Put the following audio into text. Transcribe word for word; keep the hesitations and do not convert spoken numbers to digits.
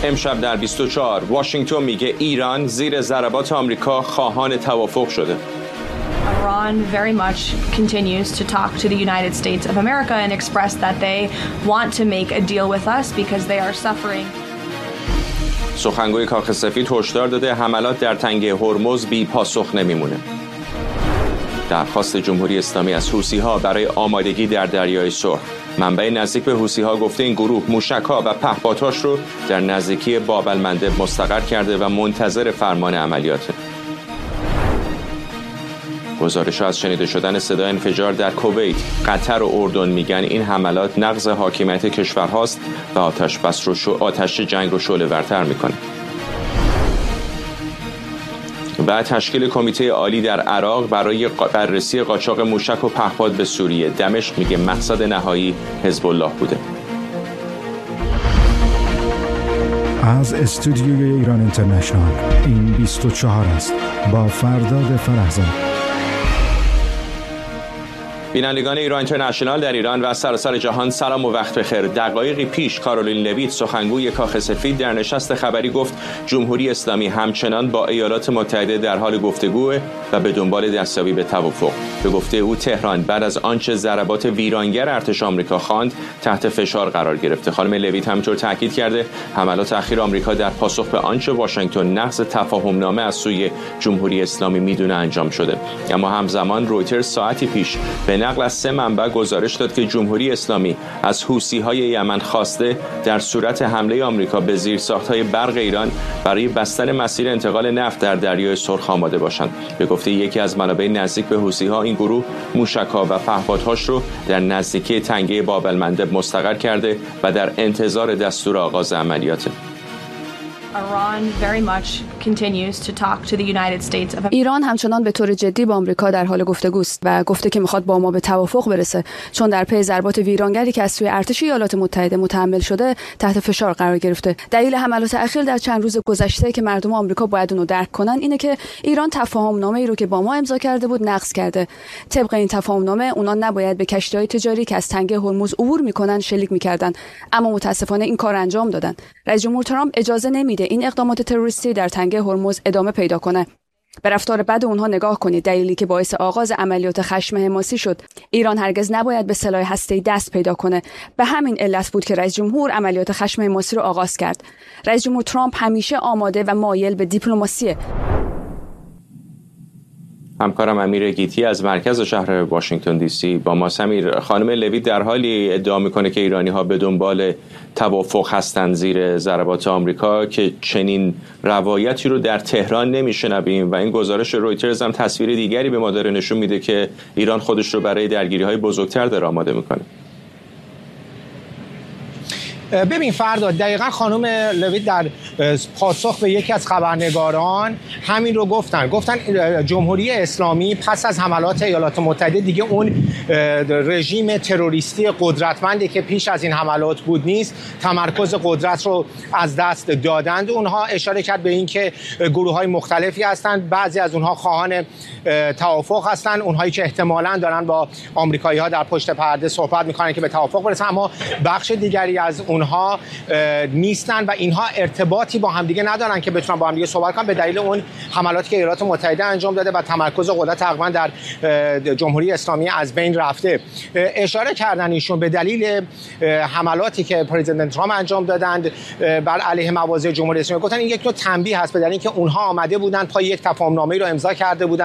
امشب در بیست و چهار واشنگتن میگه ایران زیر ضربات آمریکا خواهان توافق شده. Iran very much continues to talk to the United States of America and express that they want to make a deal with us because they are suffering. سخنگوی کاخ سفید هشدار داده حملات در تنگه هرمز بی پاسخ نمیمونه. درخواست جمهوری اسلامی از حوثی‌ها برای آمادگی در دریای سرخ. منبع نزدیک به حوثی‌ها گفته این گروه موشک‌ها و پهپادهاش رو در نزدیکی باب المندب مستقر کرده و منتظر فرمان عملیاته. گزارش‌ها از شنیده شدن صدای انفجار در کویت، قطر و اردن میگن این حملات نقض حاکمیت کشورهاست و آتش بس رو شو آتش جنگ رو شعله‌ورتر میکنه. و تشکیل کمیته عالی در عراق برای بررسی قاچاق موشک و پهپاد به سوریه. دمشق میگه مقصد نهایی حزب الله بوده. از استودیوی ایران اینترنشنال این بیست و چهار است با فرداد فرهزاد. بینندگان ایران اینترنشنال در ایران و سراسر جهان سلام و وقت بخیر. دقایقی پیش کارولین لویت سخنگوی کاخ سفید در نشست خبری گفت جمهوری اسلامی همچنان با ایالات متحده در حال گفتگوه و به دنبال دستیابی به توافق. به گفته او تهران بعد از آنچه ضربات ویرانگر ارتش آمریکا خواند تحت فشار قرار گرفته. خانم لویت همینطور تاکید کرده حملات اخیر آمریکا در پاسخ به آنچه واشنگتن نقض تفاهم نامه از سوی جمهوری اسلامی میدونه انجام شده. اما همزمان رویترز ساعتی پیش به نقل از سه منبع گزارش داد که جمهوری اسلامی از حوثی‌های یمن خواسته در صورت حمله آمریکا به زیرساخت‌های برق ایران برای بستن مسیر انتقال نفت در دریای سرخ آماده باشند. به گفته یکی از منابع نزدیک به حوثی‌ها این گروه موشک‌ها و پهپادهاش رو در نزدیکی تنگه باب المندب مستقر کرده و در انتظار دستور آغاز عملیات. ایران همچنان به طور جدی با آمریکا در حال گفتگوست و گفته که میخواد با ما به توافق برسه، چون در پی ضربات ویرانگری که از سوی ارتش ایالات متحده متحمل شده تحت فشار قرار گرفته. دلیل حملات اخیر در چند روز گذشته که مردم آمریکا باید اونو درک کنن اینه که ایران تفاهم نامه ای رو که با ما امضا کرده بود نقض کرده. طبق این تفاهم نامه اونا نباید به کشتی‌های تجاری که از تنگه هرمز عبور میکنن شلیک میکردن، اما متاسفانه این کار انجام دادن. رئیس جمهور ترامپ اجازه نمیده این اقدامات تروریستی در تنگه هرمز ادامه پیدا کنه. به رفتار بد اونها نگاه کنید، دلیلی که باعث آغاز عملیات خشم حماسی شد. ایران هرگز نباید به سلاح هسته‌ای دست پیدا کنه. به همین علت بود که رئیس جمهور عملیات خشم حماسی رو آغاز کرد. رئیس جمهور ترامپ همیشه آماده و مایل به دیپلماسیه. همکارم امیر گیتی از مرکز شهر واشنگتن دی سی با ما. امیر، خانم لویت در حالی ادعا میکنه که ایرانی‌ها به دنبال توافق هستند زیر ضربات آمریکا که چنین روایتی رو در تهران نمیشنویم و این گزارش رویترز هم تصویر دیگری به ما داره نشون میده که ایران خودش رو برای درگیری‌های بزرگتر داره آماده میکنه. ببین فرداد، دقیقا خانم لویت در پاسخ به یکی از خبرنگاران همین رو گفتن گفتن جمهوری اسلامی پس از حملات ایالات متحده دیگه اون رژیم تروریستی قدرتمندی که پیش از این حملات بود نیست، تمرکز قدرت رو از دست دادند. اونها اشاره کرد به این که گروه‌های مختلفی هستند، بعضی از اونها خواهان توافق هستند، اونهایی که احتمالاً دارن با آمریکایی‌ها در پشت پرده صحبت می‌کنن که به توافق برسن، اما بخش دیگری از اونها نیستن و اینها ارتباطی با همدیگه ندارن که بتونن با همدیگه صحبت کنن به دلیل اون حملاتی که ایالات متحده انجام داده و تمرکز قدرت تقریبا در جمهوری اسلامی از بین رفته. اشاره کردن ایشون به دلیل حملاتی که پرزیدنت ترامپ انجام دادند بر علیه مواضع جمهوری اسلامی، گفتن این یک نوع تنبیه هست به دلیل اینکه اونها آمده بودن پای یک تفاهم‌نامه‌ای رو امضا کرده بودن